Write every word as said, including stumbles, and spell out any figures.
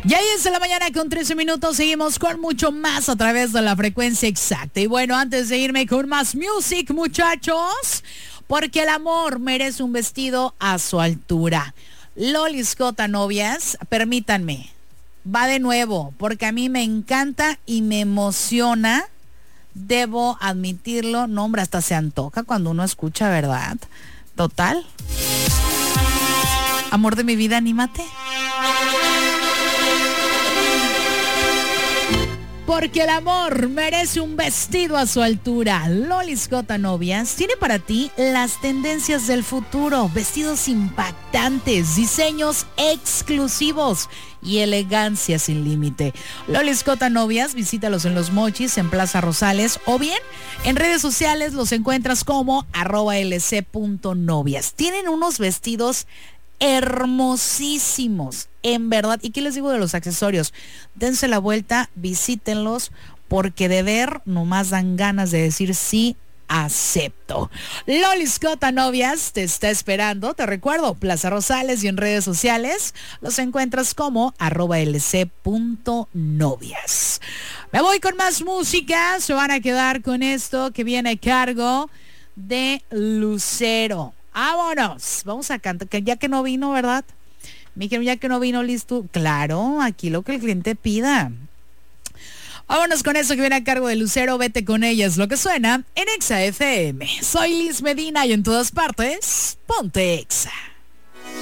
Ya es de la mañana con trece minutos, seguimos con mucho más a través de la frecuencia exacta. Y bueno, antes de irme con más music, muchachos, porque el amor merece un vestido a su altura. Loli Scott, novias, permítanme, va de nuevo, porque a mí me encanta y me emociona, debo admitirlo. No, hombre, hasta se antoja cuando uno escucha, ¿verdad? Total. Amor de mi vida, anímate. Porque el amor merece un vestido a su altura. Loli Scott, novias, tiene para ti las tendencias del futuro. Vestidos impactantes, diseños exclusivos y elegancia sin límite. Loli Scott, novias, visítalos en Los Mochis, en Plaza Rosales, o bien en redes sociales los encuentras como arroba lc.novias. Tienen unos vestidos hermosísimos, en verdad. ¿Y qué les digo de los accesorios? Dense la vuelta, visítenlos, porque de ver nomás dan ganas de decir sí, acepto. Loli Scott, novias, te está esperando. Te recuerdo, Plaza Rosales, y en redes sociales los encuentras como arroba lc.novias. Me voy con más música. Se van a quedar con esto que viene a cargo de Lucero. Vámonos, vamos a cantar, que ya que no vino, ¿verdad? Me dijeron, ya que no vino, listo. Claro, aquí lo que el cliente pida. Vámonos con eso que viene a cargo de Lucero, Vete con ella, es lo que suena en Exa F M. Soy Liz Medina y en todas partes, ponte Exa.